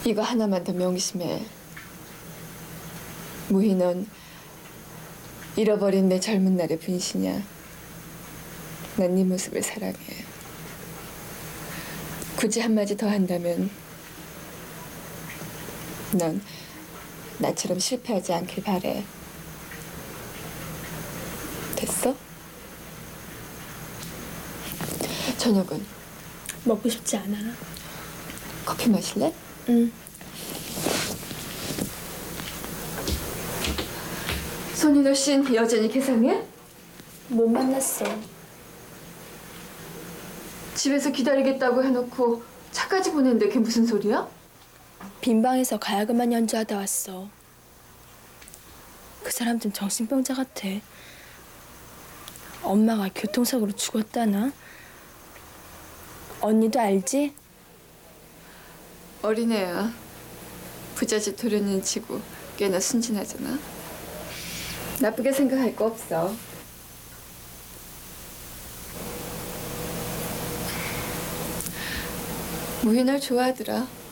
이거 하나만 더 명심해. 무희, 넌 잃어버린 내 젊은 날의 분신이야. 난 네 모습을 사랑해. 굳이 한마디 더 한다면 넌 나처럼 실패하지 않길 바래. 됐어? 저녁은 먹고 싶지 않아. 커피 마실래? 응. 손인호 씨는 여전히 개상해? 못 만났어. 집에서 기다리겠다고 해놓고 차까지 보냈는데 그게 무슨 소리야? 빈 방에서 가야금만 연주하다 왔어. 그 사람 좀 정신병자 같아. 엄마가 교통사고로 죽었다나? 언니도 알지? 어린애야. 부잣집 도련님 치고 꽤나 순진하잖아. 나쁘게 생각할 거 없어. 무희 널 좋아하더라.